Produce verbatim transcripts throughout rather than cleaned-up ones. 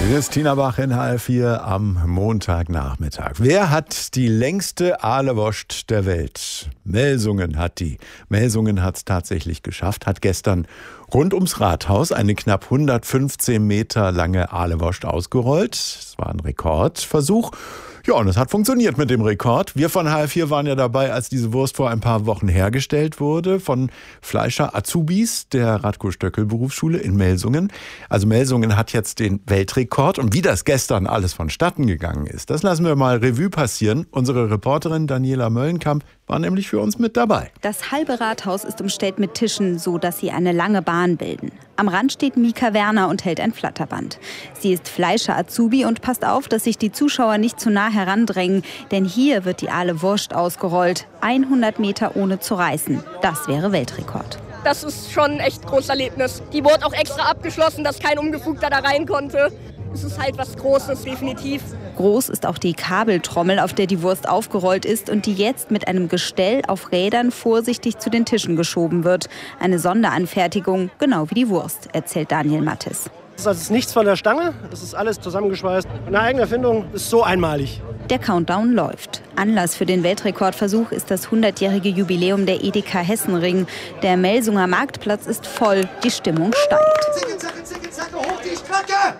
Christina Bach in H L vier am Montagnachmittag. Wer hat die längste Ahlewurst der Welt? Melsungen hat die. Melsungen hat es tatsächlich geschafft, hat gestern rund ums Rathaus eine knapp hundertfünfzehn Meter lange Ahlewurst ausgerollt. Es war ein Rekordversuch. Ja, und es hat funktioniert mit dem Rekord. Wir von H L vier waren ja dabei, als diese Wurst vor ein paar Wochen hergestellt wurde von Fleischer Azubis der Radko-Stöckel-Berufsschule in Melsungen. Also Melsungen hat jetzt den Weltrekord. Und wie das gestern alles vonstatten gegangen ist, das lassen wir mal Revue passieren. Unsere Reporterin Daniela Möllenkamp war nämlich für uns mit dabei. Das halbe Rathaus ist umstellt mit Tischen, so dass sie eine lange Bahn bilden. Am Rand steht Mika Werner und hält ein Flatterband. Sie ist Fleischer Azubi und passt auf, dass sich die Zuschauer nicht zu nah herandrängen. Denn hier wird die Ahlewurst ausgerollt. hundert Meter ohne zu reißen. Das wäre Weltrekord. Das ist schon ein echt großes Erlebnis. Die wurde auch extra abgeschlossen, dass kein Unbefugter da rein konnte. Es ist halt was Großes, definitiv. Groß ist auch die Kabeltrommel, auf der die Wurst aufgerollt ist und die jetzt mit einem Gestell auf Rädern vorsichtig zu den Tischen geschoben wird. Eine Sonderanfertigung, genau wie die Wurst, erzählt Daniel Mattes. Das ist nichts von der Stange, das ist alles zusammengeschweißt. Eine eigene Erfindung, ist so einmalig. Der Countdown läuft. Anlass für den Weltrekordversuch ist das hundertjährige Jubiläum der Edeka Hessenring. Der Melsunger Marktplatz ist voll, die Stimmung steigt. Zicke, zacke, zicke, zacke, hoch die Strecke!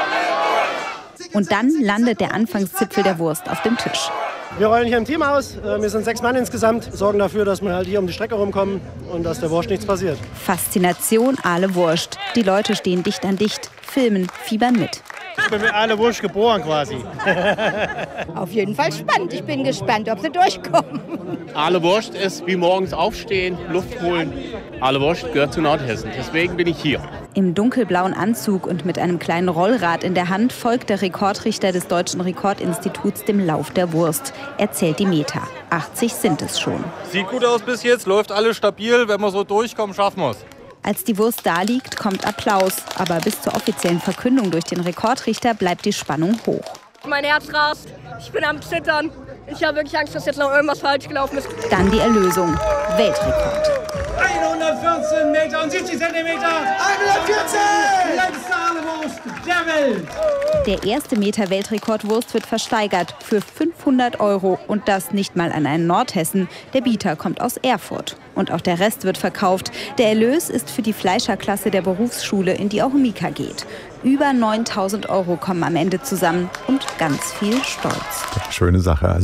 Und dann landet der Anfangszipfel der Wurst auf dem Tisch. Wir rollen hier im Team aus, wir sind sechs Mann insgesamt, sorgen dafür, dass wir halt hier um die Strecke rumkommen und dass der Wurst nichts passiert. Faszination Ahlewurst. Die Leute stehen dicht an dicht, filmen, fiebern mit. Ich bin mit Ahlewurst geboren quasi. Auf jeden Fall spannend. Ich bin gespannt, ob sie durchkommen. Ahlewurst ist wie morgens aufstehen, Luft holen. Ahlewurst gehört zu Nordhessen, deswegen bin ich hier. Im dunkelblauen Anzug und mit einem kleinen Rollrad in der Hand folgt der Rekordrichter des Deutschen Rekordinstituts dem Lauf der Wurst. Er zählt die Meter. achtzig sind es schon. Sieht gut aus bis jetzt, läuft alles stabil. Wenn wir so durchkommen, schaffen wir es. Als die Wurst da liegt, kommt Applaus. Aber bis zur offiziellen Verkündung durch den Rekordrichter bleibt die Spannung hoch. Mein Herz rast, ich bin am Zittern. Ich habe wirklich Angst, dass jetzt noch irgendwas falsch gelaufen ist. Dann die Erlösung. Weltrekord. hundertvierzehn Meter und siebzig Zentimeter. hundertvierzehn! Die längste Ahlewurst der Welt. Der erste Meter Weltrekordwurst wird versteigert für fünfhundert Euro. Und das nicht mal an einen Nordhessen. Der Bieter kommt aus Erfurt. Und auch der Rest wird verkauft. Der Erlös ist für die Fleischerklasse der Berufsschule, in die auch Mika geht. Über neuntausend Euro kommen am Ende zusammen und ganz viel Stolz. Schöne Sache. Also